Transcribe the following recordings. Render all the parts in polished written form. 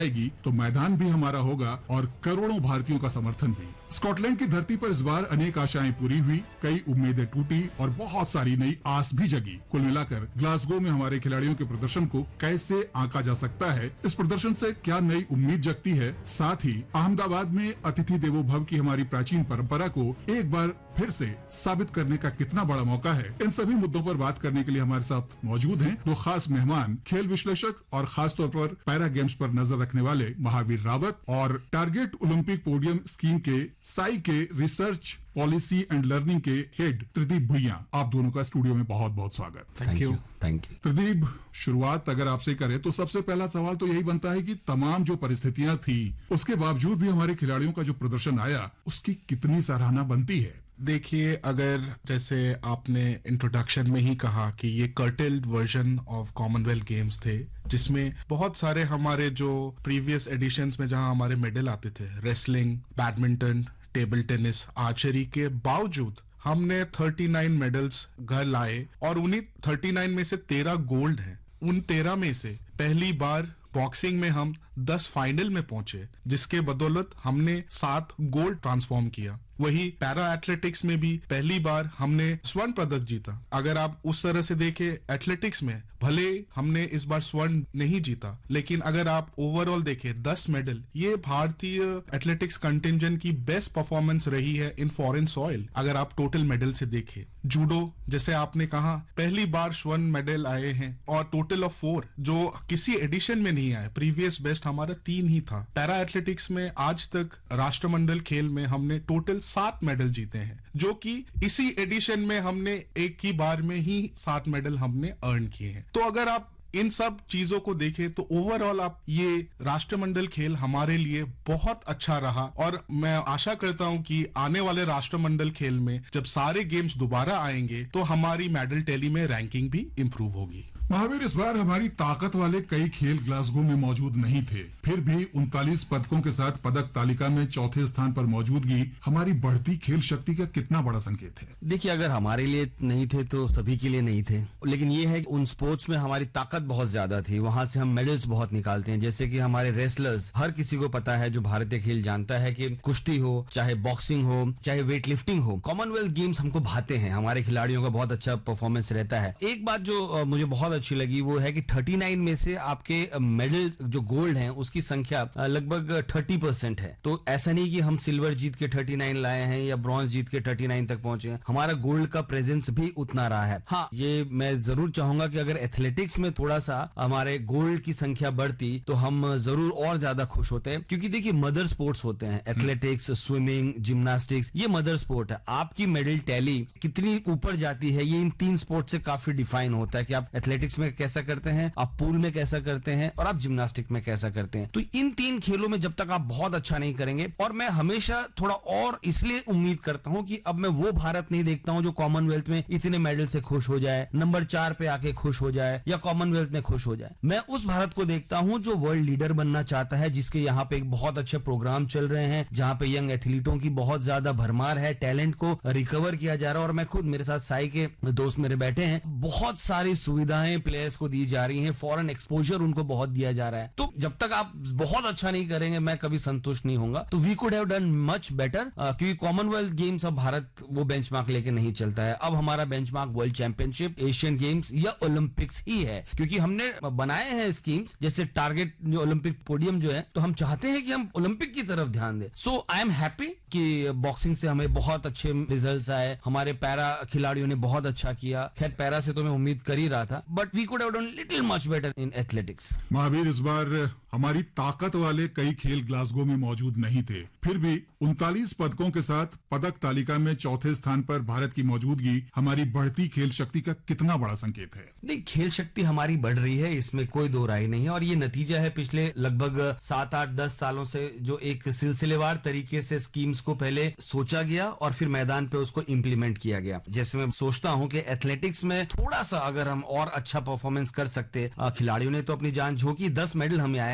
आएगी तो मैदान भी हमारा होगा और करोड़ों भारतीयों का समर्थन भी। स्कॉटलैंड की धरती पर इस बार अनेक आशाएं पूरी हुई, कई उम्मीदें टूटी और बहुत सारी नई आस भी जगी। कुल मिलाकर ग्लासगो में हमारे खिलाड़ियों के प्रदर्शन को कैसे आंका जा सकता है, इस प्रदर्शन से क्या नई उम्मीद जगती है, साथ ही अहमदाबाद में अतिथि देवो भव की हमारी प्राचीन परंपरा को एक बार फिर से साबित करने का कितना बड़ा मौका है, इन सभी मुद्दों पर बात करने के लिए हमारे साथ मौजूद हैं दो खास मेहमान, खेल विश्लेषक और खास तौर पर पैरा गेम्स पर नजर रखने वाले महावीर रावत और टारगेट ओलंपिक पोडियम स्कीम के साई के रिसर्च पॉलिसी एंड लर्निंग के हेड त्रिदीप भुइयां। आप दोनों का स्टूडियो में बहुत बहुत स्वागत। Thank you. त्रिदीप, शुरुआत अगर आपसे करें तो सबसे पहला सवाल तो यही बनता है कि तमाम जो परिस्थितियां थी उसके बावजूद भी हमारे खिलाड़ियों का जो प्रदर्शन आया उसकी कितनी सराहना बनती है। देखिए, अगर जैसे आपने इंट्रोडक्शन में ही कहा कि ये curtailed version of Commonwealth games थे, जिसमें बहुत सारे हमारे जो प्रीवियस एडिशंस में जहां हमारे मेडल आते थे, wrestling, badminton, table tennis, archery के बावजूद हमने 39 मेडल्स घर लाए और उन्हीं 39 में से 13 गोल्ड हैं। उन 13 में से पहली बार बॉक्सिंग में हम 10 फाइनल में पहुंचे, जिसके बदौलत हमने 7 गोल्ड ट्रांसफॉर्म किया। वही पैरा एथलेटिक्स में भी पहली बार हमने स्वर्ण पदक जीता। अगर आप उस तरह से देखें, एथलेटिक्स में भले हमने इस बार स्वर्ण नहीं जीता, लेकिन अगर आप ओवरऑल देखें 10 मेडल, ये भारतीय एथलेटिक्स कंटिंजेंट की बेस्ट परफॉर्मेंस रही है इन फॉरेन सॉइल। अगर आप टोटल मेडल से देखें, जूडो जैसे आपने कहा पहली बार स्वर्ण मेडल आए हैं और टोटल ऑफ 4 जो किसी एडिशन में नहीं आए। प्रीवियस बेस्ट हमारा 3 ही था। पैरा एथलेटिक्स में आज तक राष्ट्रमंडल खेल में हमने टोटल 7 मेडल जीते हैं, जो कि इसी एडिशन में हमने एक ही बार में ही 7 मेडल हमने अर्न किए हैं। तो अगर आप इन सब चीजों को देखें तो ओवरऑल आप ये राष्ट्रमंडल खेल हमारे लिए बहुत अच्छा रहा और मैं आशा करता हूं कि आने वाले राष्ट्रमंडल खेल में जब सारे गेम्स दोबारा आएंगे तो हमारी मेडल टैली में रैंकिंग भी इंप्रूव होगी। महावीर, इस बार हमारी ताकत वाले कई खेल ग्लासगो में मौजूद नहीं थे, फिर भी 39 पदकों के साथ पदक तालिका में चौथे स्थान पर मौजूदगी हमारी बढ़ती खेल शक्ति का कितना बड़ा संकेत है। देखिए, अगर हमारे लिए नहीं थे तो सभी के लिए नहीं थे, लेकिन ये है कि उन स्पोर्ट्स में हमारी ताकत बहुत ज्यादा थी, वहां से हम मेडल्स बहुत निकालते हैं। जैसे कि हमारे रेसलर्स, हर किसी को पता है जो भारतीय खेल जानता है कि कुश्ती हो, चाहे बॉक्सिंग हो, चाहे वेट लिफ्टिंग हो, कॉमनवेल्थ गेम्स हमको भाते हैं। हमारे खिलाड़ियों का बहुत अच्छा परफॉर्मेंस रहता है। एक बात जो मुझे बहुत अच्छी लगी वो है कि 39 में से आपके मेडल जो गोल्ड हैं उसकी संख्या लगभग 30% है। तो ऐसा नहीं कि हम सिल्वर जीत के 39 लाए हैं या ब्रॉन्ज जीत के 39 तक पहुंचे हैं, हमारा गोल्ड का प्रेजेंस भी उतना रहा है। हाँ, ये मैं जरूर चाहूंगा कि अगर एथलेटिक्स में थोड़ा सा हमारे गोल्ड की संख्या बढ़ती तो हम जरूर और ज्यादा खुश होते हैं, क्योंकि देखिए मदर स्पोर्ट्स होते हैं, एथलेटिक्स, स्विमिंग, जिम्नास्टिक्स, ये मदर स्पोर्ट है। आपकी मेडल टैली कितनी ऊपर जाती है ये इन 3 स्पोर्ट से काफी डिफाइन होता है कि आप एथलेटिक्स में कैसा करते हैं, आप पूल में कैसा करते हैं और आप जिम्नास्टिक में कैसा करते हैं। तो इन 3 खेलों में जब तक आप बहुत अच्छा नहीं करेंगे, और मैं हमेशा थोड़ा और इसलिए उम्मीद करता हूं कि अब मैं वो भारत नहीं देखता हूं जो कॉमनवेल्थ में इतने मेडल से खुश हो जाए, नंबर 4 पे आके खुश हो जाए या कॉमनवेल्थ में खुश हो जाए। मैं उस भारत को देखता हूं जो वर्ल्ड लीडर बनना चाहता है, जिसके यहाँ पे एक बहुत अच्छे प्रोग्राम चल रहे हैं, जहां पे यंग एथलीटों की बहुत ज्यादा भरमार है, टैलेंट को रिकवर किया जा रहा है। और मैं खुद, मेरे साथ साई के दोस्त मेरे बैठे हैं, बहुत सारी सुविधाएं प्लेयर्स को दी जा रही है, फॉरेन एक्सपोजर उनको बहुत दिया जा रहा है। तो जब तक आप बहुत अच्छा नहीं करेंगे मैं कभी संतुष्ट नहीं होऊंगा। तो we could have done much better, क्योंकि कॉमनवेल्थ गेम्स अब भारत वो बेंचमार्क लेके नहीं चलता है। अब हमारा benchmark world championship, Asian games या ओलंपिक्स ही है, क्योंकि हमने बनाए हैं स्कीम्स जैसे टारगेट जो ओलंपिक पोडियम जो है, तो हम चाहते हैं कि हम ओलंपिक की तरफ ध्यान दें। सो आई एम हैप्पी कि बॉक्सिंग से हमें बहुत अच्छे रिजल्ट्स आए, हमारे पैरा खिलाड़ियों ने बहुत अच्छा किया। खैर पैरा से तो मैं उम्मीद कर ही रहा था, but we could have done little much better in athletics. Mahavir, इस बार हमारी ताकत वाले कई खेल ग्लासगो में मौजूद नहीं थे, फिर भी 39 पदकों के साथ पदक तालिका में चौथे स्थान पर भारत की मौजूदगी हमारी बढ़ती खेल शक्ति का कितना बड़ा संकेत है। नहीं, खेल शक्ति हमारी बढ़ रही है, इसमें कोई दो राय नहीं है, और ये नतीजा है पिछले लगभग 7, 8, 10 सालों से जो एक सिलसिलेवार तरीके से स्कीम्स को पहले सोचा गया और फिर मैदान पे उसको इम्प्लीमेंट किया गया। जैसे मैं सोचता हूं कि एथलेटिक्स में थोड़ा सा अगर हम और अच्छा परफॉर्मेंस कर सकते, खिलाड़ियों ने तो अपनी जान झोंकी, 10 मेडल हमें आए,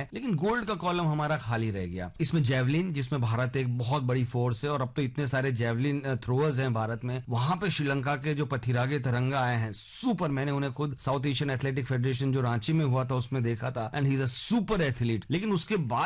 लेकिन गोल्ड का कॉलम हमारा खाली रह गया। इसमें जेवलिन, जिसमें भारत एक बहुत बड़ी फोर्स है और अब तो इतने सारे जेवलिन थ्रोअर्स हैं भारत में। वहां पे श्रीलंका के जो पथिरागे तिरंगा आए हैं, सुपर, मैंने उन्हें खुद साउथ एशियन एथलेटिक फेडरेशन जो रांची में हुआ था उसमें देखा था, and he is a super athlete. लेकिन उसके बाद